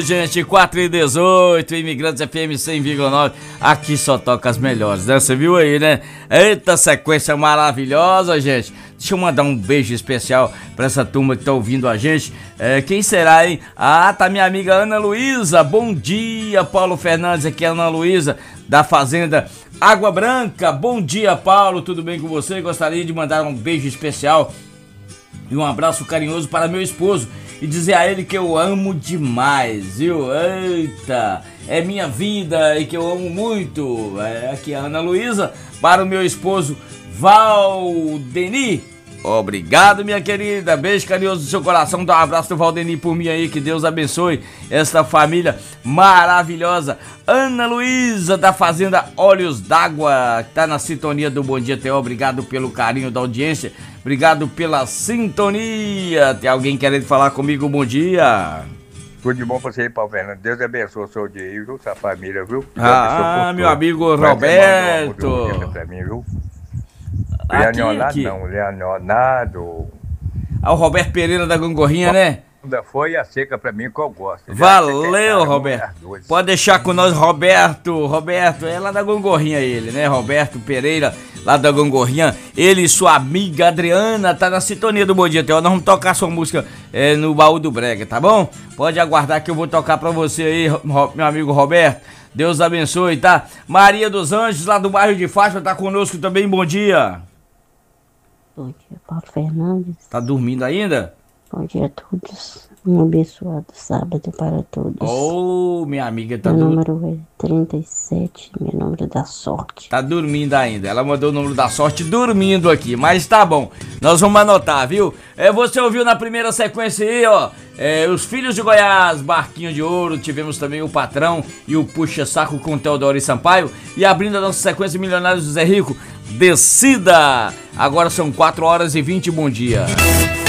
Gente, 4h18, Imigrantes FM 100,9, aqui só toca as melhores, né? Você viu aí, né? Eita sequência maravilhosa, gente. Deixa eu mandar um beijo especial pra essa turma que tá ouvindo a gente. Quem será, hein? Ah, tá minha amiga Ana Luísa. Bom dia, Paulo Fernandes, aqui é a Ana Luísa, da Fazenda Água Branca. Bom dia, Paulo, tudo bem com você? Gostaria de mandar um beijo especial e um abraço carinhoso para meu esposo e dizer a ele que eu amo demais, viu? Eita, é minha vida e que eu amo muito. Aqui é a Ana Luísa, para o meu esposo Valdeni. Obrigado, minha querida, beijo carinhoso do seu coração, dá um abraço do Valdeni por mim aí, que Deus abençoe esta família maravilhosa. Ana Luísa, da Fazenda Olhos d'Água, que tá na sintonia do Bom Dia Theo, obrigado pelo carinho da audiência, obrigado pela sintonia. Tem alguém querendo falar comigo? Bom dia. Tudo de bom pra você aí, Paulo Fernando. Deus abençoe o seu dia aí, viu? Sua família, viu? Meu amigo Roberto. Pra mim, viu? Aqui. Leonardo. O Roberto Pereira da Gongorrinha, né? Ainda foi a seca pra mim que eu gosto. Valeu, Roberto. Pode deixar com nós, Roberto. Roberto, é lá da Gongorrinha ele, né? Roberto Pereira, lá da Gongorrinha. Ele e sua amiga Adriana, tá na sintonia do Bom Dia Theo. Nós vamos tocar sua música no Baú do Brega, tá bom? Pode aguardar que eu vou tocar pra você aí, meu amigo Roberto. Deus abençoe, tá? Maria dos Anjos, lá do bairro de Fátima, tá conosco também. Bom dia. Bom dia, Paulo Fernandes. Tá dormindo ainda? Bom dia a todos. Um abençoado sábado para todos. Oh, minha amiga tá Meu número é 37, meu número da sorte. Tá dormindo ainda. Ela mandou o número da sorte dormindo aqui, mas tá bom. Nós vamos anotar, viu? Você ouviu na primeira sequência aí, ó. Os Filhos de Goiás, Barquinho de Ouro. Tivemos também o Patrão e o Puxa Saco com Teodoro e Sampaio. E abrindo a nossa sequência Milionários do Zé Rico, Descida. Agora são 4h20, bom dia.